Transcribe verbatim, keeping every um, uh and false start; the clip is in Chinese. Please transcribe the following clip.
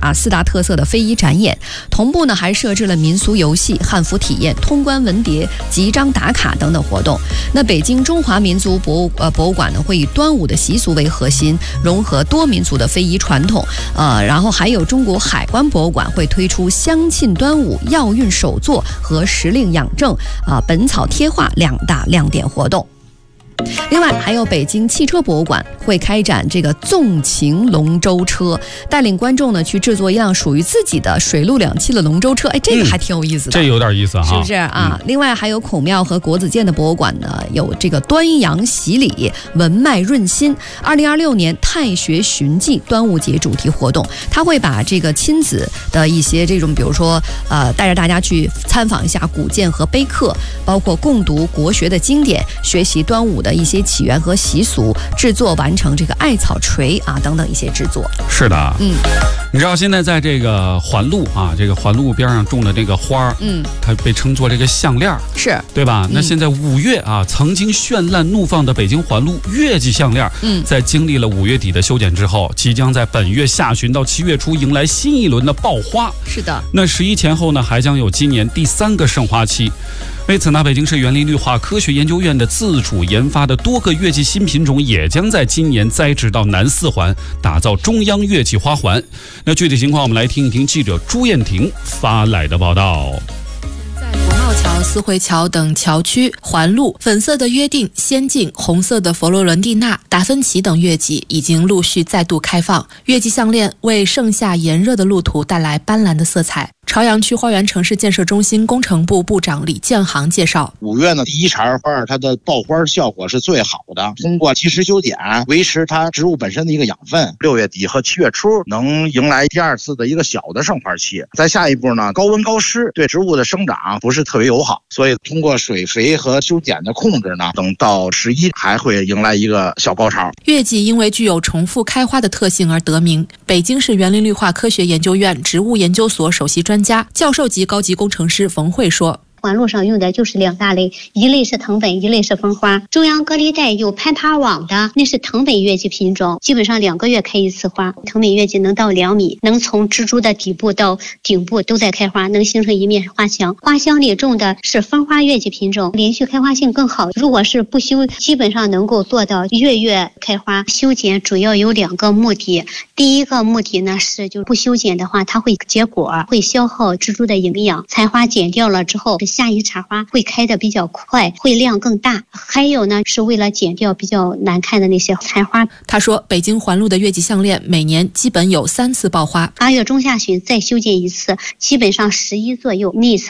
啊四大特色的非遗展演，同步呢还设置了民俗游戏、汉服体验、通关文牒、集章打卡等等活动。那北京中华民族博物呃博物馆呢会以端午的习俗为核心，融合多民族的非遗传统，呃，然后还有中国海关博物馆会推出相庆端午药运手作和时令养正啊、呃、本草贴画两大亮点活动。另外，还有北京汽车博物馆会开展这个纵情龙舟车，带领观众呢去制作一辆属于自己的水陆两栖的龙舟车。哎，这个还挺有意思的， 嗯、这有点意思哈， 是不是啊？嗯、另外，还有孔庙和国子监的博物馆呢，有这个端阳洗礼、文脉润心。二零二六年太学寻迹端午节主题活动，它会把这个亲子的一些这种，比如说呃，带着大家去参访一下古建和碑刻，包括共读国学的经典，学习端午的一些起源和习俗，制作完成这个艾草锤啊等等一些制作。 是的， 嗯， 你知道现在在这个环路啊，这个环路边上种的这个花儿， 嗯， 它被称作这个项链， 是对吧？ 嗯、 那现在五月啊，曾经绚烂怒放的北京环路月季项链， 嗯， 在经历了五月底的修剪之后，即将在本月下旬到七月初迎来新一轮的爆花。 是的， 那十一前后呢，还将有今年第三个盛花期。为此呢，北京市园林绿化科学研究院的自主研发的多个月季新品种也将在今年栽植到南四环，打造中央月季花环。那具体情况，我们来听一听记者朱艳婷发来的报道。 国贸桥、思汇桥等桥区环路，粉色的约定、仙境、红色的佛罗伦蒂娜、达芬奇等月季已经陆续再度开放。月季项链为盛夏炎热的路途带来斑斓的色彩。朝阳区花园城市建设中心工程部部长李建航介绍， 五月呢，第一茬花它的爆花效果是最好的，通过及时修剪维持它植物本身的一个养分。六月底和七月初能迎来第二次的一个小的盛花期。再下一步呢，高温高湿对植物的生长不是特别友好，所以通过水肥和修剪的控制呢，等到十一还会迎来一个小高潮。 月季因为具有重复开花的特性而得名。北京市园林绿化科学研究院植物研究所首席专家、教授级高级工程师冯慧说， 环路上用的就是两大类，一类是藤本，一类是分花。中央隔离带有攀爬网的，那是藤本月季品种，基本上两个月开一次花。藤本月季能到两米，能从植株的底部到顶部都在开花，能形成一面花墙。花箱里种的是分花月季品种，连续开花性更好。如果是不修，基本上能够做到月月开花。修剪主要有两个目的，第一个目的呢是就不修剪的话，它会结果，会消耗植株的营养。采花剪掉了之后，下一茬花会开得比较快，会量更大。还有呢，是为了剪掉比较难看的那些残花。 他说，北京环路的月季项链每年基本有三次爆花， 八月中下旬再修剪一次，基本上十一左右那一次